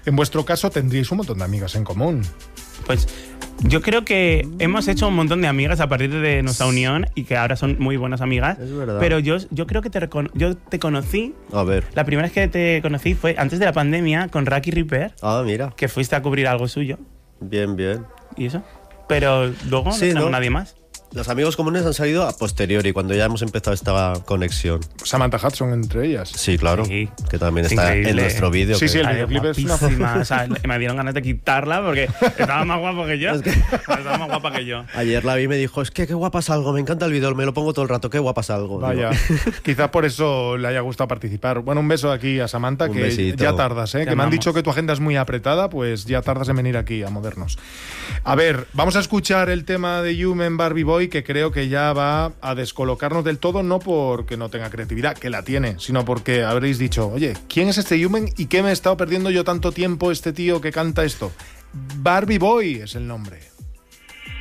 En vuestro caso tendríais un montón de amigas en común. Pues yo creo que hemos hecho un montón de amigas a partir de nuestra unión y que ahora son muy buenas amigas. Es verdad. Pero yo creo que yo te conocí. A ver. La primera vez que te conocí fue antes de la pandemia con Raki Ripper, Ah, mira. que fuiste a cubrir algo suyo. Bien, bien. ¿Y eso? Pero luego Sí, no tenemos ¿no? nadie más. Los amigos comunes han salido a posteriori, cuando ya hemos empezado esta conexión. Samantha Hudson entre ellas. Sí, claro. Sí. Que también Es está increíble. en nuestro vídeo. Sí, que- sí, el Ay, videoclip es una... guapísima. O sea, me dieron ganas de quitarla porque estaba más guapo que yo. Estaba más guapa que yo. Ayer la vi y me dijo, es que qué guapa salgo, me encanta el vídeo, me lo pongo todo el rato, qué guapa salgo. Vaya, Digo, quizás por eso le haya gustado participar. Bueno, un beso aquí a Samantha, Un que besito. ya tardas, ¿eh? Te Que me han amamos. dicho que tu agenda es muy apretada, pues ya tardas en venir aquí a Modernos. A ver, vamos a escuchar el tema de Human Barbie Boy, que creo que ya va a descolocarnos del todo, no porque no tenga creatividad, que la tiene, sino porque habréis dicho, oye, ¿quién es este Human y qué me he estado perdiendo yo tanto tiempo este tío que canta esto? Barbie Boy es el nombre.